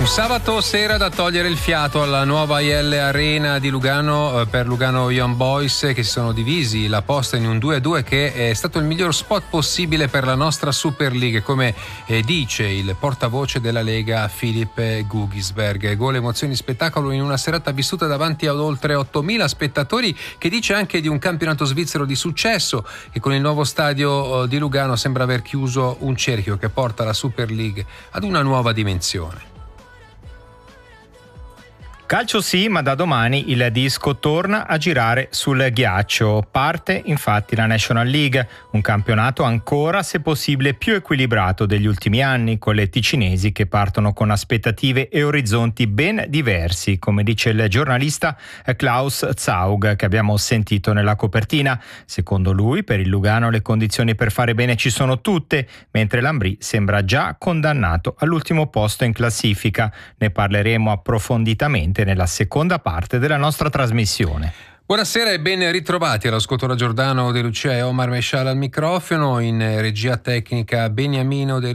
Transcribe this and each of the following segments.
Un sabato sera da togliere il fiato alla nuova IL Arena di Lugano per Lugano Young Boys, che si sono divisi la posta in un 2-2 che è stato il miglior spot possibile per la nostra Super League, come dice il portavoce della Lega Filip Gugisberg. Gol, emozioni, spettacolo in una serata vissuta davanti ad oltre 8.000 spettatori, che dice anche di un campionato svizzero di successo che con il nuovo stadio di Lugano sembra aver chiuso un cerchio che porta la Super League ad una nuova dimensione. Calcio sì, ma da domani il disco torna a girare sul ghiaccio. Parte infatti la National League, un campionato ancora, se possibile, più equilibrato degli ultimi anni, con le ticinesi che partono con aspettative e orizzonti ben diversi, come dice il giornalista Klaus Zaug, che abbiamo sentito nella copertina. Secondo lui, per il Lugano le condizioni per fare bene ci sono tutte, mentre l'Ambrì sembra già condannato all'ultimo posto in classifica. Ne parleremo approfonditamente nella seconda parte della nostra trasmissione. Buonasera e ben ritrovati all'ascolto da Giordano De Lucia e Omar Mescial al microfono. In regia tecnica Beniamino De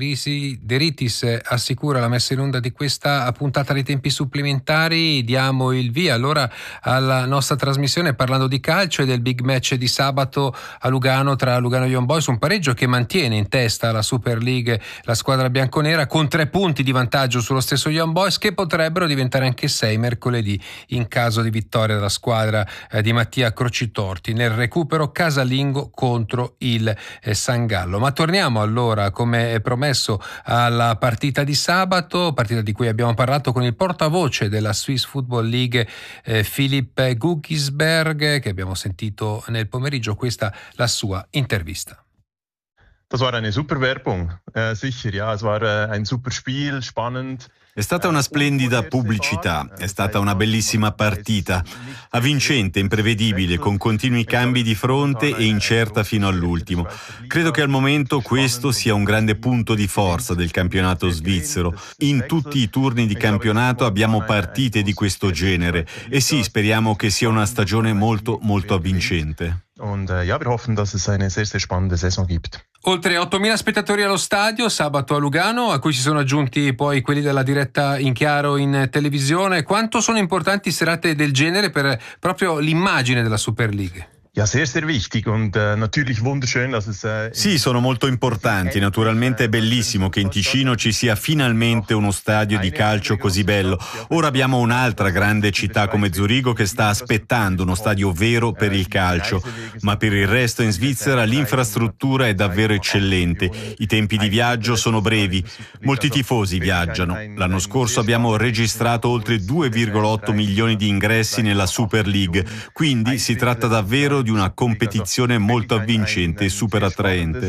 Ritis assicura la messa in onda di questa puntata dei tempi supplementari. Diamo il via allora alla nostra trasmissione parlando di calcio e del big match di sabato a Lugano tra Lugano Young Boys, un pareggio che mantiene in testa la Super League la squadra bianconera con 3 punti di vantaggio sullo stesso Young Boys, che potrebbero diventare anche 6 mercoledì in caso di vittoria della squadra di Mattia Crocitorti nel recupero casalingo contro il San Gallo. Ma torniamo allora, come promesso, alla partita di sabato, partita di cui abbiamo parlato con il portavoce della Swiss Football League Filip Gugisberg, che abbiamo sentito nel pomeriggio. Questa la sua intervista. Das war eine super Werbung, sicher, ja, es war ein super Spiel, spannend. È stata una splendida pubblicità, è stata una bellissima partita, avvincente, imprevedibile, con continui cambi di fronte e incerta fino all'ultimo. Credo che al momento questo sia un grande punto di forza del campionato svizzero. In tutti i turni di campionato abbiamo partite di questo genere e sì, speriamo che sia una stagione molto, molto avvincente. Und ja, wir hoffen, dass es eine sehr, sehr spannende Saison gibt. Oltre 8.000 spettatori allo stadio sabato a Lugano, a cui si sono aggiunti poi quelli della diretta in chiaro in televisione. Quanto sono importanti serate del genere per proprio l'immagine della Super League? Ja, sehr, sehr wichtig und natürlich wunderschön, dass es Sì, sono molto importanti. Naturalmente è bellissimo che in Ticino ci sia finalmente uno stadio di calcio così bello. Ora abbiamo un'altra grande città come Zurigo che sta aspettando uno stadio vero per il calcio, ma per il resto in Svizzera l'infrastruttura è davvero eccellente. I tempi di viaggio sono brevi. Molti tifosi viaggiano. L'anno scorso abbiamo registrato oltre 2,8 milioni di ingressi nella Super League, quindi si tratta davvero di una competizione molto avvincente e super attraente.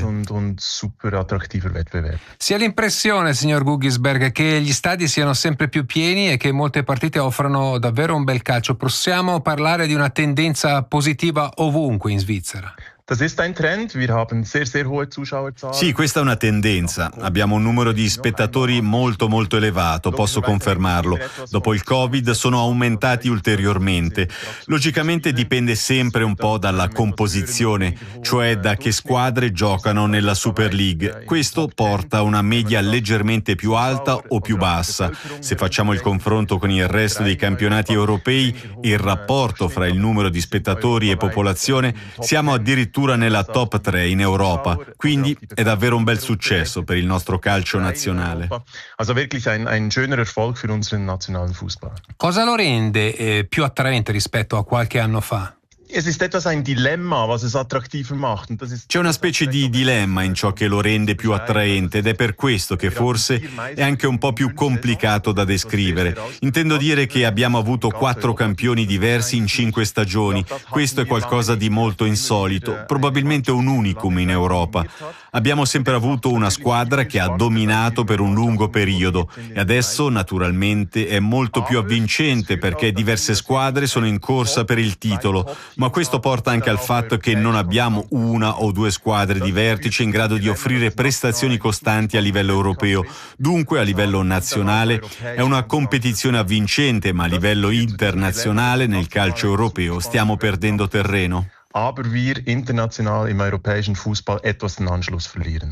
Si ha l'impressione, signor Gugisberg, che gli stadi siano sempre più pieni e che molte partite offrano davvero un bel calcio. Possiamo parlare di una tendenza positiva ovunque in Svizzera? Das ist ein Trend. Wir haben sehr, sehr hohe Zuschauerzahlen. Sì, questa è una tendenza. Abbiamo un numero di spettatori molto molto elevato, posso confermarlo. Dopo il Covid sono aumentati ulteriormente. Logicamente dipende sempre un po' dalla composizione, cioè da che squadre giocano nella Super League. Questo porta a una media leggermente più alta o più bassa. Se facciamo il confronto con il resto dei campionati europei, il rapporto fra il numero di spettatori e popolazione, siamo addirittura nella top 3 in Europa, quindi è davvero un bel successo per il nostro calcio nazionale. Also wirklich ein schöner Erfolg für unseren nationalen Fußball. Cosa lo rende più attraente rispetto a qualche anno fa? Es ist etwas ein Dilemma, was es attraktiver macht. Und das ist C'è una specie di dilemma in ciò che lo rende più attraente ed è per questo che forse è anche un po' più complicato da descrivere. Intendo dire che abbiamo avuto 4 campioni diversi in 5 stagioni. Questo è qualcosa di molto insolito, probabilmente un unicum in Europa. Abbiamo sempre avuto una squadra che ha dominato per un lungo periodo e adesso naturalmente è molto più avvincente perché diverse squadre sono in corsa per il titolo. Ma questo porta anche al fatto che non abbiamo una o 2 squadre di vertice in grado di offrire prestazioni costanti a livello europeo. Dunque, a livello nazionale è una competizione avvincente, ma a livello internazionale nel calcio europeo stiamo perdendo terreno. Aber wir international im europäischen Fußball etwas den Anschluss verlieren.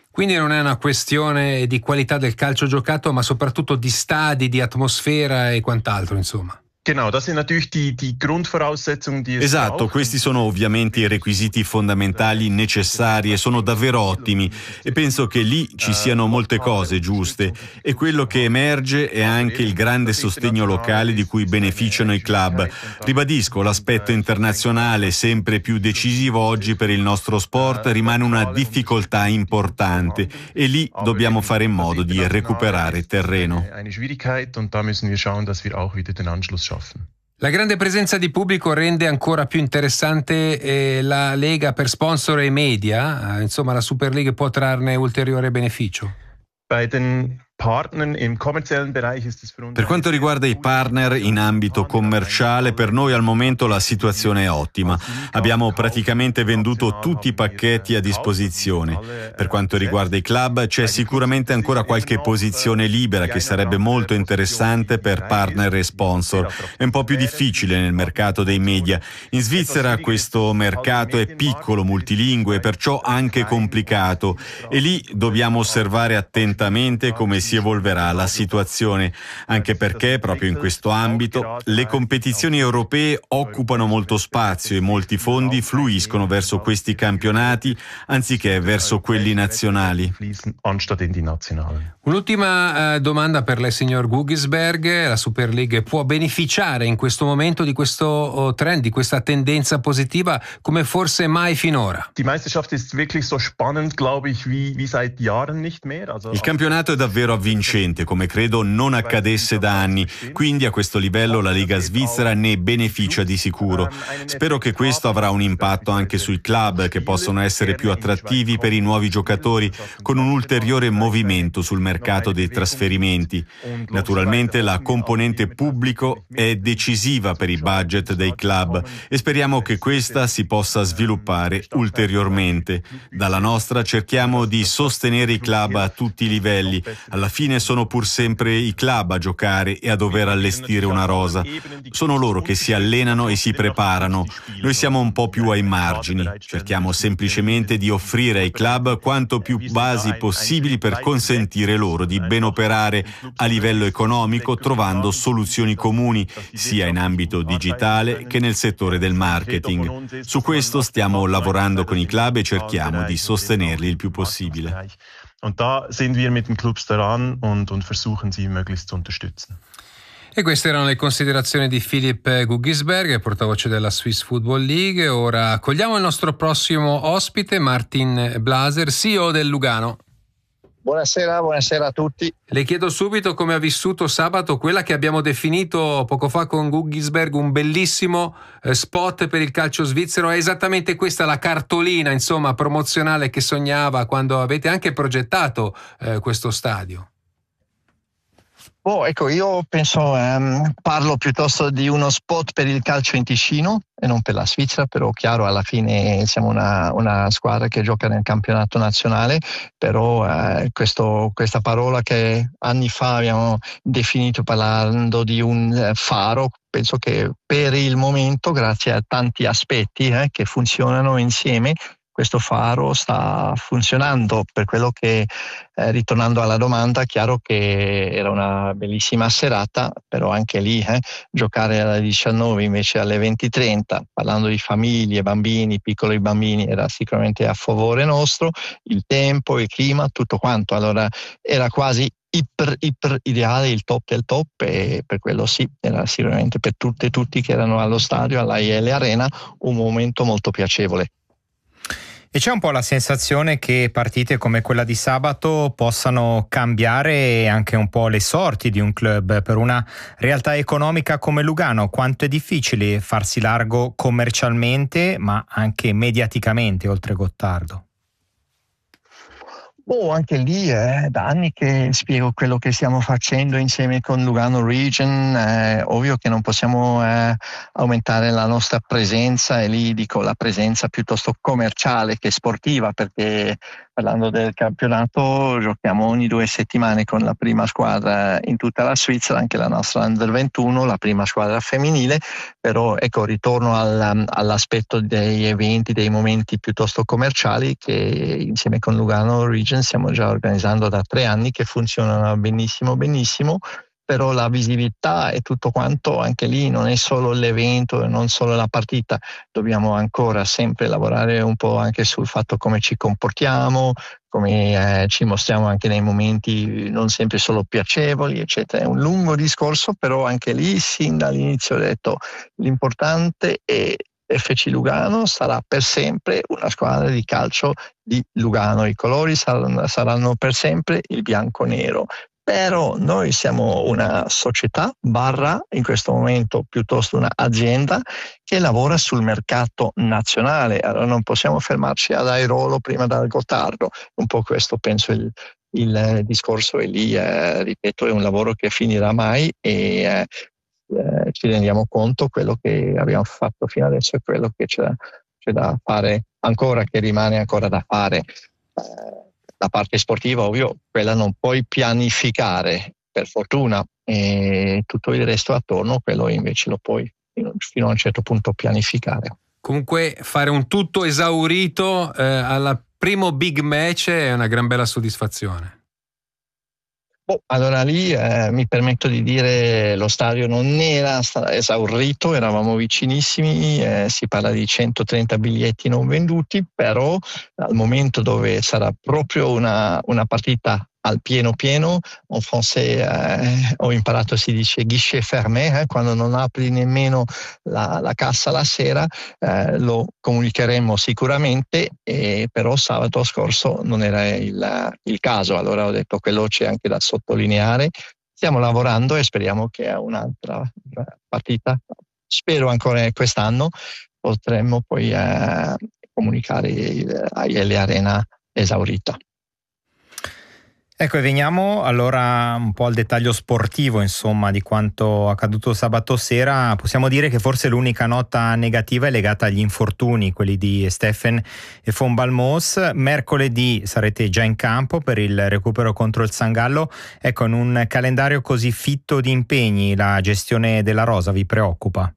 Quindi non è una questione di qualità del calcio giocato, ma soprattutto di stadi, di atmosfera e quant'altro, insomma. Genau, das sind natürlich die Grundvoraussetzungen, die es Esatto, braucht. questi sono ovviamente i requisiti fondamentali necessari e sono davvero ottimi e penso che lì ci siano molte cose giuste e quello che emerge è anche il grande sostegno locale di cui beneficiano i club. Ribadisco, l'aspetto internazionale sempre più decisivo oggi per il nostro sport rimane una difficoltà importante e lì dobbiamo fare in modo di recuperare terreno. Eine Schwierigkeit und da müssen wir schauen, dass wir auch wieder den Anschluss schaffen. La grande presenza di pubblico rende ancora più interessante la Lega per sponsor e media, insomma la Super League può trarne ulteriore beneficio. Bei den Partnern im kommerziellen Bereich ist es für uns. Per quanto riguarda i partner in ambito commerciale, per noi al momento la situazione è ottima. Abbiamo praticamente venduto tutti i pacchetti a disposizione. Per quanto riguarda i club, c'è sicuramente ancora qualche posizione libera che sarebbe molto interessante per partner e sponsor. È un po' più difficile nel mercato dei media. In Svizzera questo mercato è piccolo, multilingue e perciò anche complicato. E lì dobbiamo osservare attentamente come si evolverà la situazione, anche perché proprio in questo ambito le competizioni europee occupano molto spazio e molti fondi fluiscono verso questi campionati anziché verso quelli nazionali. Un'ultima domanda per lei, signor Guggisberg. La Super League può beneficiare in questo momento di questo trend, di questa tendenza positiva come forse mai finora? Die Meisterschaft ist wirklich so spannend, glaube ich, wie seit Jahren nicht mehr. Il campionato è davvero avvincente, come credo non accadesse da anni, quindi a questo livello la Lega svizzera ne beneficia di sicuro. Spero che questo avrà un impatto anche sui club, che possono essere più attrattivi per i nuovi giocatori, con un ulteriore movimento sul mercato dei trasferimenti. Naturalmente la componente pubblico è decisiva per i budget dei club e speriamo che questa si possa sviluppare ulteriormente. Dalla nostra cerchiamo di sostenere i club a tutti i livelli. Alla fine sono pur sempre i club a giocare e a dover allestire una rosa. Sono loro che si allenano e si preparano. Noi siamo un po' più ai margini. Cerchiamo semplicemente di offrire ai club quanto più basi possibili per consentire loro di ben operare a livello economico, trovando soluzioni comuni sia in ambito digitale che nel settore del marketing. Su questo stiamo lavorando con i club e cerchiamo di sostenerli il più possibile. Und da sind wir mit den Clubs daran und versuchen sie möglichst zu unterstützen. E queste erano le considerazioni di Philipp Guggisberg, portavoce della Swiss Football League. Ora accogliamo il nostro prossimo ospite, Martin Blaser, CEO del Lugano. Buonasera a tutti. Le chiedo subito come ha vissuto sabato quella che abbiamo definito poco fa con Guggisberg un bellissimo spot per il calcio svizzero. È esattamente questa la cartolina, insomma, promozionale che sognava quando avete anche progettato questo stadio? Ecco, io penso, parlo piuttosto di uno spot per il calcio in Ticino e non per la Svizzera, però chiaro, alla fine siamo una squadra che gioca nel campionato nazionale, però questa parola che anni fa abbiamo definito parlando di un faro, penso che per il momento, grazie a tanti aspetti che funzionano insieme, questo faro sta funzionando. Per quello che, ritornando alla domanda, chiaro che era una bellissima serata, però anche lì giocare alle 19 invece alle 20:30, parlando di famiglie, bambini, piccoli bambini, era sicuramente a favore nostro, il tempo, il clima, tutto quanto. Allora era quasi iper ideale, il top del top, e per quello sì, era sicuramente per tutti che erano allo stadio, alla IL Arena, un momento molto piacevole. E c'è un po' la sensazione che partite come quella di sabato possano cambiare anche un po' le sorti di un club. Per una realtà economica come Lugano, quanto è difficile farsi largo commercialmente ma anche mediaticamente oltre Gottardo? Anche lì da anni che spiego quello che stiamo facendo insieme con Lugano Region. Ovvio che non possiamo aumentare la nostra presenza, e lì dico la presenza piuttosto commerciale che sportiva, perché parlando del campionato, giochiamo ogni 2 settimane con la prima squadra in tutta la Svizzera, anche la nostra Under 21, la prima squadra femminile, però ecco, ritorno all'aspetto degli eventi, dei momenti piuttosto commerciali che insieme con Lugano Region stiamo già organizzando da 3 anni, che funzionano benissimo, però la visibilità e tutto quanto anche lì non è solo l'evento, non solo la partita, dobbiamo ancora sempre lavorare un po' anche sul fatto come ci comportiamo, come ci mostriamo anche nei momenti non sempre solo piacevoli, eccetera. È un lungo discorso, però anche lì sin dall'inizio ho detto l'importante è FC Lugano sarà per sempre una squadra di calcio di Lugano, i colori saranno per sempre il bianco-nero. Però noi siamo una società in questo momento piuttosto un'azienda che lavora sul mercato nazionale, allora non possiamo fermarci ad Airolo prima dal Gottardo, un po' questo penso il discorso, e lì ripeto è un lavoro che finirà mai e ci rendiamo conto quello che abbiamo fatto fino adesso e quello che c'è da fare ancora, che rimane ancora da fare. La parte sportiva, ovvio, quella non puoi pianificare, per fortuna, e tutto il resto attorno, quello invece lo puoi fino a un certo punto pianificare. Comunque fare un tutto esaurito al primo big match è una gran bella soddisfazione. Allora lì mi permetto di dire lo stadio non era esaurito, eravamo vicinissimi, si parla di 130 biglietti non venduti, però al momento dove sarà proprio una partita al pieno, en français ho imparato si dice guichet fermé, quando non apri nemmeno la cassa la sera, lo comunicheremo sicuramente, però sabato scorso non era il caso, allora ho detto quello c'è anche da sottolineare. Stiamo lavorando e speriamo che a un'altra partita, spero ancora quest'anno, potremmo poi comunicare AIL Arena esaurita. Ecco, e veniamo allora un po' al dettaglio sportivo, insomma, di quanto accaduto sabato sera. Possiamo dire che forse l'unica nota negativa è legata agli infortuni, quelli di Steffen e von Balmos. Mercoledì sarete già in campo per il recupero contro il Sangallo. Ecco, in un calendario così fitto di impegni, la gestione della rosa vi preoccupa?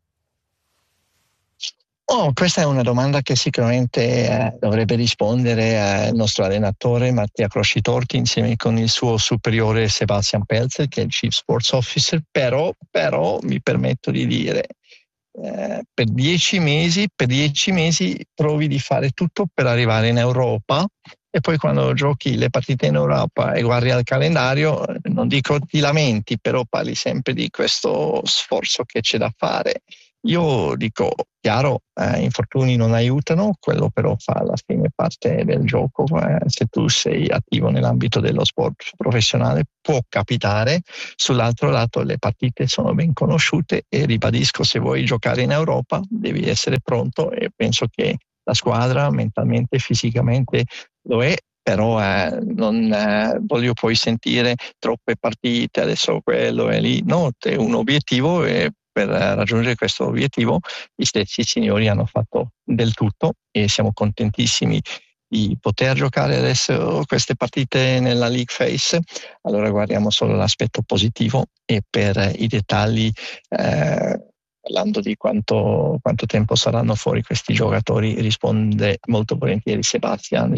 Questa è una domanda che sicuramente dovrebbe rispondere il nostro allenatore Mattia Croscitorti insieme con il suo superiore Sebastian Pelzer, che è il Chief Sports Officer, però mi permetto di dire per 10 mesi provi di fare tutto per arrivare in Europa e poi quando giochi le partite in Europa e guardi al calendario, non dico ti lamenti, però parli sempre di questo sforzo che c'è da fare. Io dico, chiaro, infortuni non aiutano, quello però fa alla fine parte del gioco. Se tu sei attivo nell'ambito dello sport professionale può capitare. Sull'altro lato le partite sono ben conosciute e ribadisco, se vuoi giocare in Europa devi essere pronto e penso che la squadra mentalmente e fisicamente lo è. Però non voglio poi sentire troppe partite, adesso quello è lì. No, è un obiettivo e per raggiungere questo obiettivo gli stessi signori hanno fatto del tutto e siamo contentissimi di poter giocare adesso queste partite nella League Phase. Allora guardiamo solo l'aspetto positivo e per i dettagli parlando di quanto tempo saranno fuori questi giocatori risponderanno molto volentieri Sebastian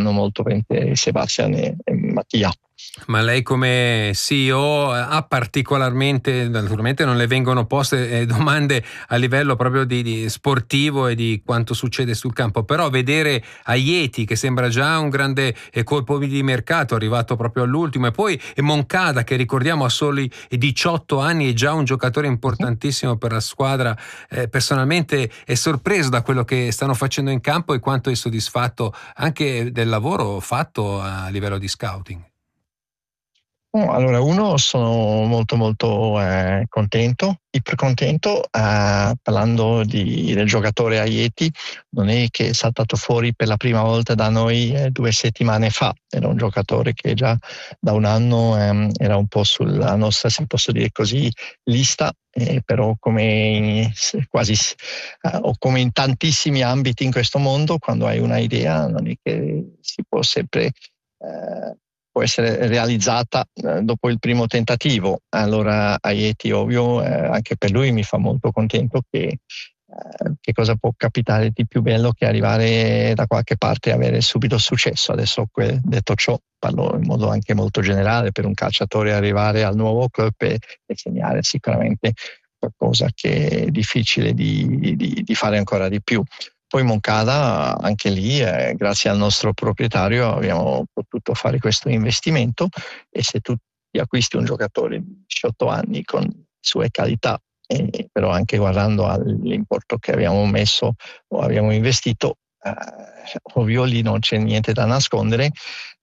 e Mattia. Ma lei come CEO ha particolarmente, naturalmente non le vengono poste domande a livello proprio di sportivo e di quanto succede sul campo, però vedere Aieti che sembra già un grande colpo di mercato, arrivato proprio all'ultimo, e poi Moncada che ricordiamo ha soli 18 anni, è già un giocatore importantissimo per la squadra, personalmente è sorpreso da quello che stanno facendo in campo e quanto è soddisfatto anche del lavoro fatto a livello di scouting. Allora, sono molto molto contento, ipercontento, parlando del giocatore Ajeti. Non è che è saltato fuori per la prima volta da noi 2 settimane fa, era un giocatore che già da un anno era un po' sulla nostra, se posso dire così, lista, però come o come in tantissimi ambiti in questo mondo, quando hai una idea non è che si può sempre può essere realizzata dopo il primo tentativo. Allora Ajeti, ovvio, anche per lui mi fa molto contento che cosa può capitare di più bello che arrivare da qualche parte e avere subito successo. Adesso, detto ciò, parlo in modo anche molto generale, per un calciatore arrivare al nuovo club e segnare sicuramente qualcosa che è difficile di fare ancora di più. Poi Moncada, anche lì, grazie al nostro proprietario, abbiamo potuto fare questo investimento, e se tu ti acquisti un giocatore di 18 anni con sue qualità, però anche guardando all'importo che abbiamo messo o abbiamo investito, ovvio lì non c'è niente da nascondere.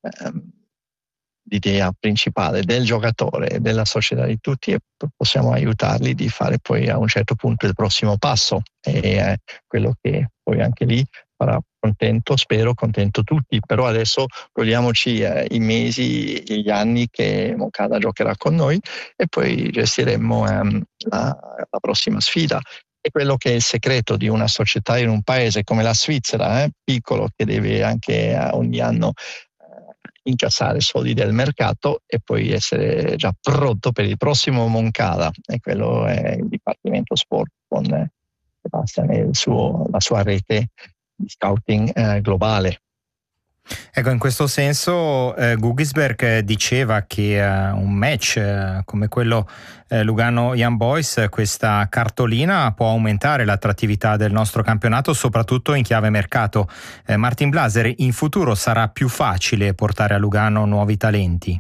L'idea principale del giocatore e della società di tutti è possiamo aiutarli di fare poi a un certo punto il prossimo passo, e quello che poi anche lì farà spero contento tutti. Però adesso togliamoci i mesi, gli anni che Moncada giocherà con noi, e poi gestiremo la prossima sfida. E quello che è il segreto di una società in un paese come la Svizzera, piccolo, che deve anche ogni anno incassare soldi del mercato e poi essere già pronto per il prossimo Moncada, e quello è il Dipartimento Sport con Sebastian e la sua rete di scouting globale. Ecco, in questo senso Gugisberg diceva che un match come quello Lugano-Young Boys, questa cartolina può aumentare l'attrattività del nostro campionato, soprattutto in chiave mercato. Martin Blaser, in futuro sarà più facile portare a Lugano nuovi talenti?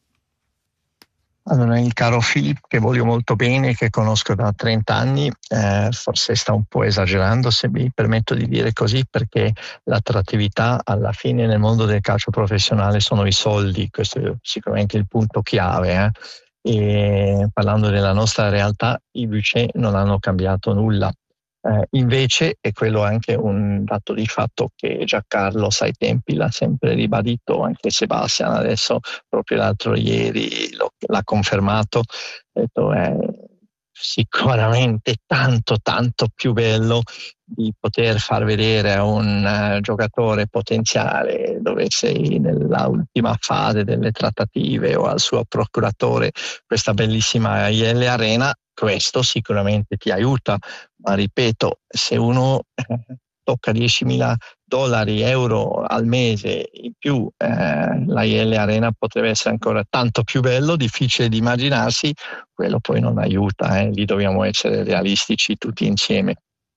Allora, il caro Filippo, che voglio molto bene, che conosco da 30 anni, forse sta un po' esagerando, se mi permetto di dire così, perché l'attrattività alla fine nel mondo del calcio professionale sono i soldi. Questo è sicuramente il punto chiave. E parlando della nostra realtà, i budget non hanno cambiato nulla. Invece è quello anche un dato di fatto che Giancarlo ai tempi l'ha sempre ribadito, anche Sebastian adesso proprio l'altro ieri l'ha confermato, ha detto è sicuramente tanto più bello di poter far vedere a un giocatore potenziale, dove sei nella ultima fase delle trattative, o al suo procuratore, questa bellissima IL Arena. Questo sicuramente ti aiuta, ma ripeto, se uno tocca $10.000 euro al mese in più, la IL Arena potrebbe essere ancora tanto più bello, difficile di immaginarsi, quello poi non aiuta, lì dobbiamo essere realistici tutti insieme.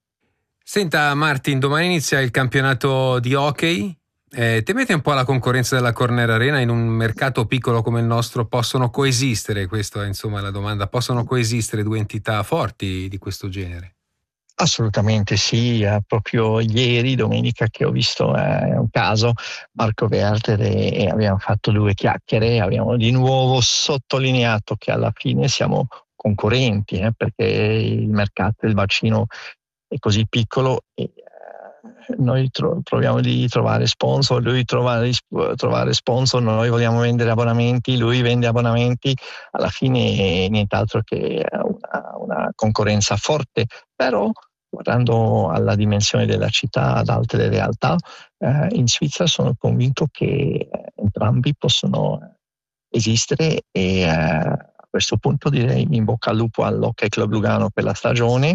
Senta Martin, domani inizia il campionato di hockey. Temete un po' la concorrenza della Corner Arena? In un mercato piccolo come il nostro possono coesistere, questa è insomma la domanda, possono coesistere due entità forti di questo genere? Assolutamente sì, proprio ieri, domenica, che ho visto un caso, Marco Werder, e abbiamo fatto 2 chiacchiere, abbiamo di nuovo sottolineato che alla fine siamo concorrenti, perché il mercato, il bacino è così piccolo, e noi proviamo di trovare sponsor, lui trovare sponsor, noi vogliamo vendere abbonamenti, lui vende abbonamenti, alla fine è nient'altro che una concorrenza forte. Però guardando alla dimensione della città, ad altre realtà, in Svizzera sono convinto che entrambi possono esistere, e a questo punto direi in bocca al lupo all'Hockey Club Lugano per la stagione.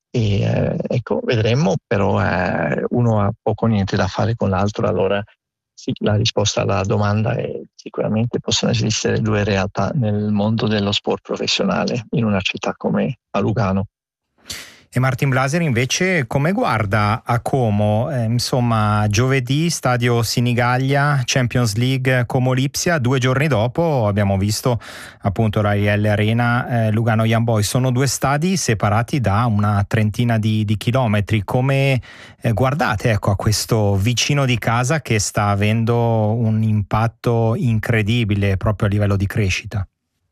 E ecco, vedremo, però uno ha poco niente da fare con l'altro. Allora sì, la risposta alla domanda è sicuramente possono esistere 2 realtà nel mondo dello sport professionale in una città come a Lugano. E Martin Blaser invece come guarda a Como? Insomma, giovedì stadio Sinigallia, Champions League Como-Lipsia, 2 giorni dopo abbiamo visto appunto la IL Arena Lugano Young Boys. Sono 2 stadi separati da una trentina di chilometri. Come guardate a questo vicino di casa che sta avendo un impatto incredibile proprio a livello di crescita?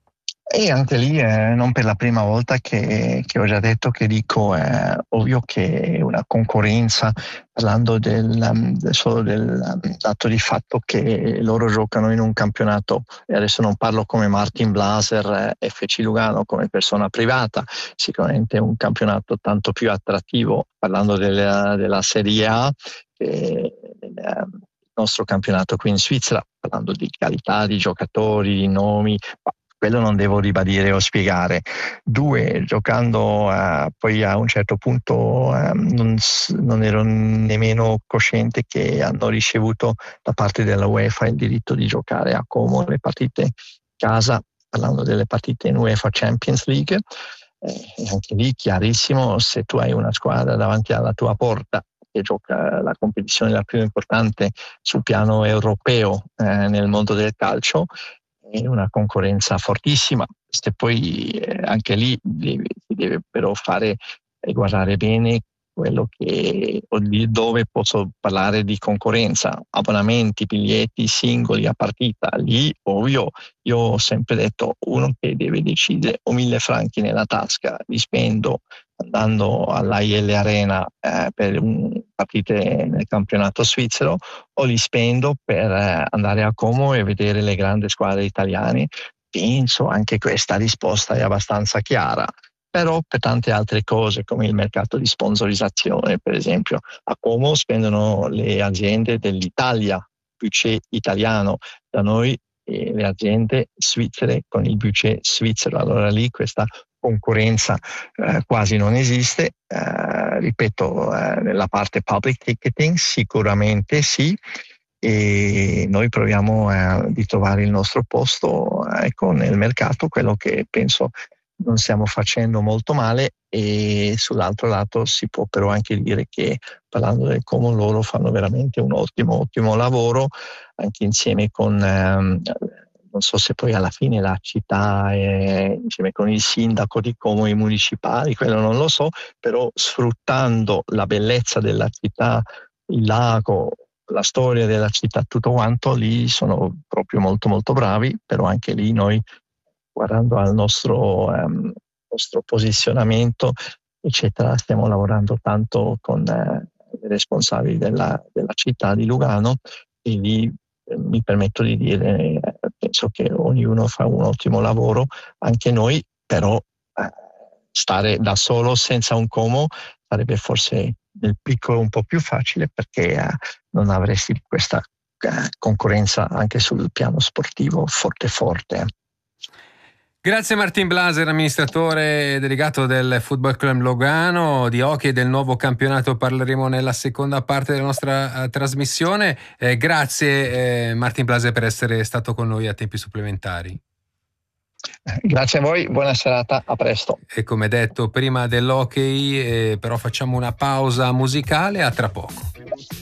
E anche lì non per la prima volta che ho già detto che dico ovvio che una concorrenza, parlando solo del dato di fatto che loro giocano in un campionato, e adesso non parlo come Martin Blaser, FC Lugano, come persona privata, sicuramente un campionato tanto più attrattivo, parlando della Serie A, che il nostro campionato qui in Svizzera, parlando di qualità di giocatori, di nomi, quello non devo ribadire o spiegare. 2, giocando poi a un certo punto non ero nemmeno cosciente che hanno ricevuto da parte della UEFA il diritto di giocare a Como le partite casa, parlando delle partite in UEFA Champions League. Anche lì chiarissimo, se tu hai una squadra davanti alla tua porta che gioca la competizione la più importante sul piano europeo nel mondo del calcio, è una concorrenza fortissima. Se poi anche lì si deve però fare e guardare bene quello che dove posso parlare di concorrenza, abbonamenti, biglietti singoli a partita. Lì ovvio, io ho sempre detto, uno che deve decidere o 1.000 franchi nella tasca li spendo andando all'AIL Arena per partite nel campionato svizzero, o li spendo per andare a Como e vedere le grandi squadre italiane. Penso anche questa risposta è abbastanza chiara. Però per tante altre cose, come il mercato di sponsorizzazione, per esempio, a Como spendono le aziende dell'Italia, budget italiano, da noi le aziende svizzere con il budget svizzero. Allora lì questa concorrenza quasi non esiste. Ripeto, nella parte public ticketing sicuramente sì, e noi proviamo di trovare il nostro posto nel mercato, quello che penso non stiamo facendo molto male. E sull'altro lato si può però anche dire che, parlando del Como, loro fanno veramente un ottimo lavoro, anche insieme con non so se poi alla fine la città insieme con il sindaco di Como e i municipali, quello non lo so, però sfruttando la bellezza della città, il lago, la storia della città, tutto quanto, lì sono proprio molto bravi. Però anche lì noi, guardando al nostro posizionamento eccetera, stiamo lavorando tanto con i responsabili della città di Lugano, e lì mi permetto di dire, penso che ognuno fa un ottimo lavoro, anche noi. Però stare da solo senza un Como sarebbe forse nel piccolo un po' più facile, perché non avresti questa concorrenza anche sul piano sportivo forte. Grazie Martin Blaser, amministratore delegato del Football Club Lugano. Di hockey e del nuovo campionato parleremo nella seconda parte della nostra trasmissione. Grazie Martin Blaser per essere stato con noi a tempi supplementari. Grazie a voi, buona serata, a presto. E come detto prima dell'hockey, però facciamo una pausa musicale, a tra poco.